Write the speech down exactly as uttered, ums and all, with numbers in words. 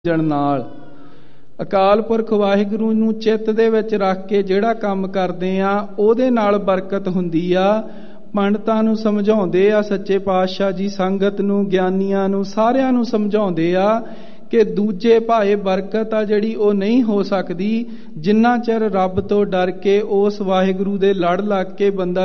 ਜਣ ਨਾਲ ਅਕਾਲ ਪੁਰਖ ਵਾਹਿਗੁਰੂ ਨੂੰ ਚਿੱਤ ਦੇ ਵਿੱਚ ਰੱਖ ਕੇ ਜਿਹੜਾ ਕੰਮ ਕਰਦੇ ਆ ਉਹਦੇ ਨਾਲ ਬਰਕਤ ਹੁੰਦੀ ਆ। ਪੰਡਤਾਂ ਨੂੰ ਸਮਝਾਉਂਦੇ ਆ ਸੱਚੇ ਪਾਤਸ਼ਾਹ ਜੀ, ਸੰਗਤ ਨੂੰ, ਗਿਆਨੀਆਂ ਨੂੰ, ਸਾਰਿਆਂ ਨੂੰ ਸਮਝਾਉਂਦੇ ਆ ਕਿ ਦੂਜੇ ਭਾਏ ਬਰਕਤ ਆ ਜਿਹੜੀ ਉਹ ਨਹੀਂ ਹੋ ਸਕਦੀ ਜਿੰਨਾ ਚਿਰ ਰੱਬ ਤੋਂ ਡਰ ਕੇ ਉਸ ਵਾਹਿਗੁਰੂ ਦੇ ਲੜ ਲੱਗ ਕੇ ਬੰਦਾ